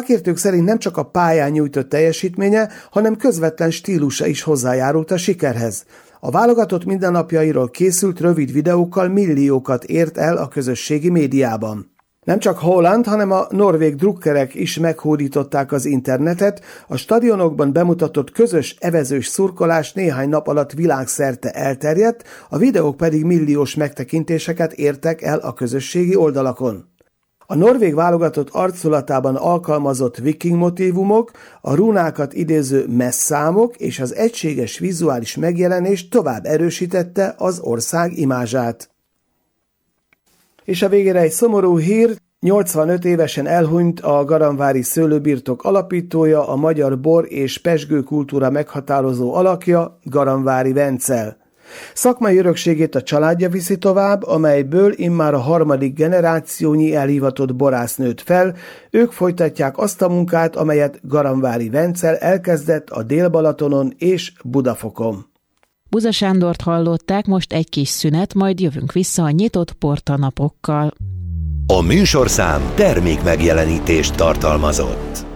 szakértők szerint nem csak a pályán nyújtott teljesítménye, hanem közvetlen stílusa is hozzájárult a sikerhez. A válogatott mindennapjairól készült rövid videókkal milliókat ért el a közösségi médiában. Nem csak Haaland, hanem a norvég drukkerek is meghódították az internetet, a stadionokban bemutatott közös evezős szurkolás néhány nap alatt világszerte elterjedt, a videók pedig milliós megtekintéseket értek el a közösségi oldalakon. A norvég válogatott arculatában alkalmazott viking motívumok, a rúnákat idéző messzámok és az egységes vizuális megjelenés tovább erősítette az ország imázsát. És a végére egy szomorú hír, 85 évesen elhunyt a garamvári szőlőbirtok alapítója, a magyar bor és pezsgő kultúra meghatározó alakja, Garamvári Vencel. Szakmai örökségét a családja viszi tovább, amelyből immár a 3. generációnyi elhivatott borász nőtt fel, ők folytatják azt a munkát, amelyet Garamvári Vencel elkezdett a Dél-Balatonon és Budafokon. Buza Sándort hallották, most egy kis szünet, majd jövünk vissza a nyitott portanapokkal. A műsorszám termékmegjelenítést tartalmazott.